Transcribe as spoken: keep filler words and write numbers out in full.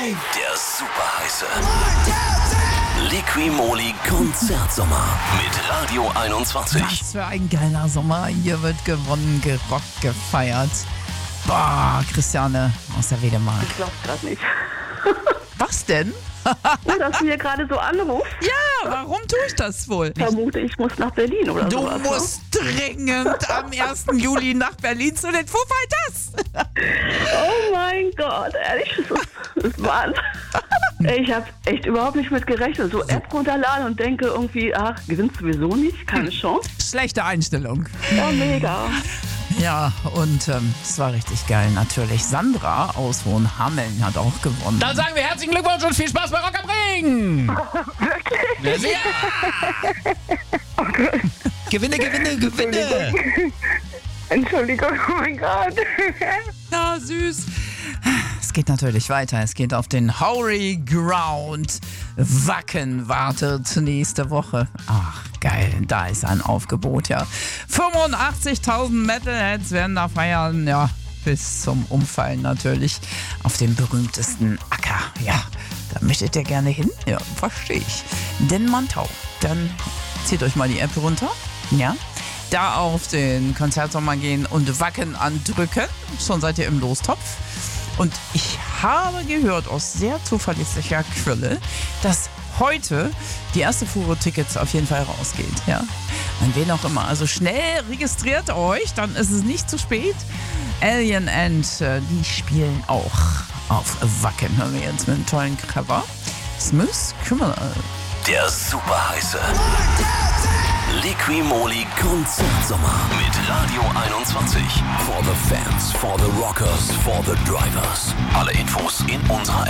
Der superheiße Liqui-Moly Konzertsommer mit Radio einundzwanzig. Was für ein geiler Sommer. Hier wird gewonnen, gerockt, gefeiert. Boah, Christiane aus der Wedemark. Ich glaub's gerade nicht. Was denn? Oh, dass du hier gerade so anrufst. Ja, warum tue ich das wohl? Ich vermute, ich muss nach Berlin oder Du sowas. musst dringend am ersten Juli nach Berlin zu den Foo Fighters. Oh mein Gott, ehrlich, das ist, das ist Wahnsinn. Ich habe echt überhaupt nicht mit gerechnet. So App runterladen und denke irgendwie, ach, gewinnst sowieso nicht, keine Chance. Schlechte Einstellung. Ja, mega. Ja, und ähm, es war richtig geil natürlich. Sandra aus Wohnhameln hat auch gewonnen. Dann sagen wir herzlichen Glückwunsch und viel Spaß bei Rock am Ring. Wirklich? Ja. Okay. Gewinne, gewinne, gewinne. Entschuldigung, oh mein Gott. Ja, süß. Es geht natürlich weiter. Es geht auf den Holy Ground. Wacken wartet nächste Woche. Ach, geil. Da ist ein Aufgebot, ja. fünfundachtzigtausend Metalheads werden da feiern, ja. Bis zum Umfallen natürlich. Auf dem berühmtesten Acker, ja. Da möchtet ihr gerne hin? Ja, verstehe ich. Denn Mantau. Dann zieht euch mal die App runter. Ja. Da auf den Konzertsommer gehen und Wacken andrücken. Schon seid ihr im Lostopf. Und ich habe gehört aus sehr zuverlässiger Quelle, dass heute die erste Fuhre Tickets auf jeden Fall rausgeht. Ja? An wen auch immer. Also schnell registriert euch, dann ist es nicht zu spät. Alien Ant, äh, die spielen auch auf Wacken. Hören wir jetzt mit einem tollen Cover. Smooth Criminal. Der superheiße Liqui-Moly Konzertsommer mit Radio einundzwanzig. For the fans, for the rockers, for the drivers. Alle Infos in unserer App.